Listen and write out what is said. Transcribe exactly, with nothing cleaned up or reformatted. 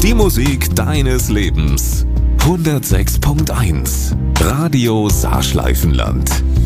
Die Musik deines Lebens. hundertsechs Komma eins Radio Saarschleifenland.